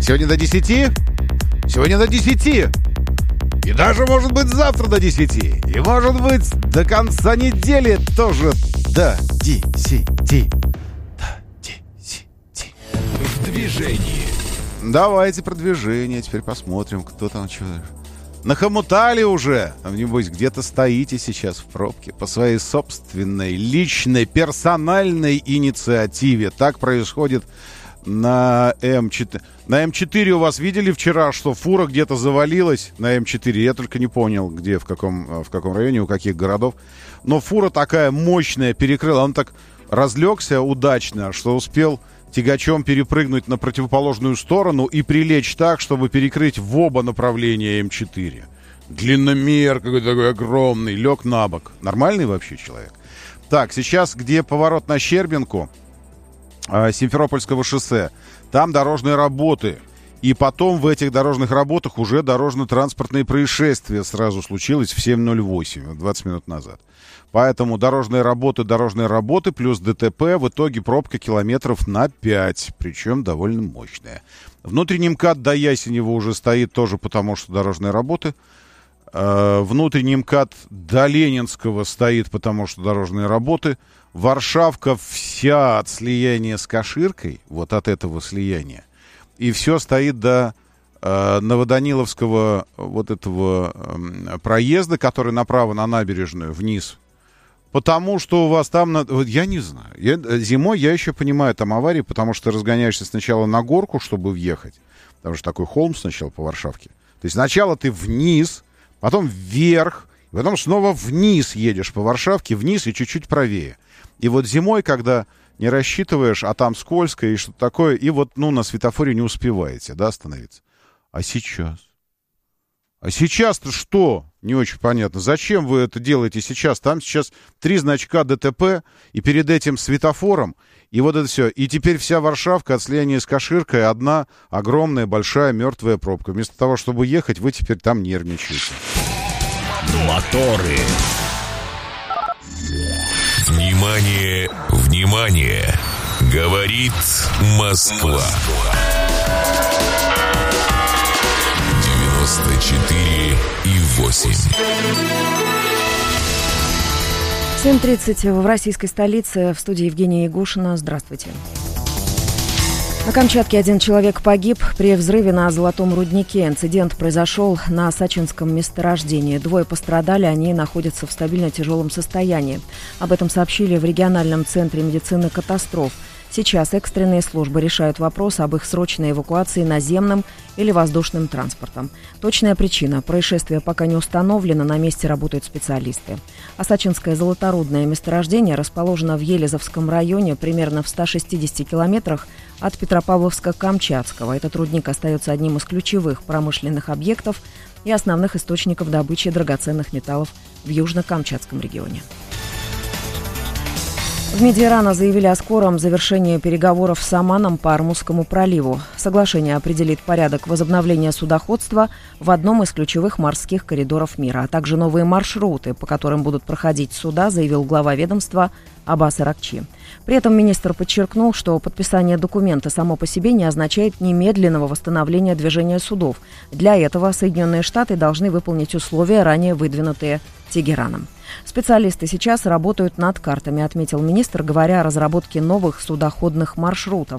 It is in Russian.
Сегодня до 10? Сегодня до 10. И даже, может быть, завтра до 10. И, может быть, до конца недели тоже до 10. До 10. В движении. Давайте про движение. Теперь посмотрим, кто там что. Нахомутали уже. Небось, где-то стоите сейчас в пробке по своей собственной, личной, персональной инициативе. Так происходит на М4. На М4 у вас видели вчера, что фура где-то завалилась на М4? Я только не понял, где, в каком районе, у каких городов. Но фура такая мощная перекрыла. Он так разлегся удачно, что успел тягачом перепрыгнуть на противоположную сторону и прилечь так, чтобы перекрыть в оба направления М4. Длинномер какой-то такой огромный, лег на бок. Нормальный вообще человек? Так, сейчас где поворот на Щербинку, Симферопольского шоссе, там дорожные работы. И потом в этих дорожных работах уже дорожно-транспортные происшествия сразу случилось в 7:08, 20 минут назад. Поэтому дорожные работы плюс ДТП, в итоге пробка километров на 5, причем довольно мощная. Внутренний МКАД до Ясенева уже стоит тоже потому, что дорожные работы. Внутренний МКАД до Ленинского стоит, потому что дорожные работы. Варшавка вся от слияния с Каширкой, вот от этого слияния. И все стоит до Новоданиловского вот этого проезда, который направо на набережную, вниз. Потому что у вас там, я не знаю, зимой я еще понимаю там аварии, потому что ты разгоняешься сначала на горку, чтобы въехать. Там же такой холм сначала по Варшавке. То есть сначала ты вниз, потом вверх, потом снова вниз едешь по Варшавке, вниз и чуть-чуть правее. И вот зимой, когда не рассчитываешь, а там скользко и что-то такое, и вот, на светофоре не успеваете, да, остановиться. А сейчас? А сейчас-то что? Не очень понятно. Зачем вы это делаете сейчас? Там сейчас 3 значка ДТП, и перед этим светофором, и вот это все. И теперь вся Варшавка от слияния с Каширкой одна огромная, большая, мертвая пробка. Вместо того, чтобы ехать, вы теперь там нервничаете. Моторы. Внимание, внимание! Говорит Москва. 94,8. 7:30 в российской столице. В студии Евгения Ягушина. Здравствуйте. На Камчатке один человек погиб при взрыве на золотом руднике. Инцидент произошел на Сачинском месторождении. 2 пострадали, они находятся в стабильно тяжелом состоянии. Об этом сообщили в региональном центре медицины катастроф. Сейчас экстренные службы решают вопрос об их срочной эвакуации наземным или воздушным транспортом. Точная причина происшествия пока не установлена, на месте работают специалисты. Сачинское золоторудное месторождение расположено в Елизовском районе, примерно в 160 километрах от Петропавловска-Камчатского. Этот рудник остается одним из ключевых промышленных объектов и основных источников добычи драгоценных металлов в Южно-Камчатском регионе. В МИДе Ирана заявили о скором завершении переговоров с Оманом по Ормузскому проливу. Соглашение определит порядок возобновления судоходства в одном из ключевых морских коридоров мира, а также новые маршруты, по которым будут проходить суда, заявил глава ведомства Аббас Аракчи. При этом министр подчеркнул, что подписание документа само по себе не означает немедленного восстановления движения судов. Для этого Соединенные Штаты должны выполнить условия, ранее выдвинутые Тегераном. Специалисты сейчас работают над картами, отметил министр, говоря о разработке новых судоходных маршрутов.